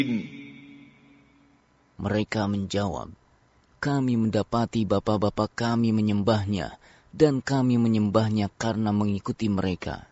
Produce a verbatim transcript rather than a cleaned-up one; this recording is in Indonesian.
Mereka menjawab, kami mendapati bapak-bapak kami menyembahnya, dan kami menyembahnya karena mengikuti mereka.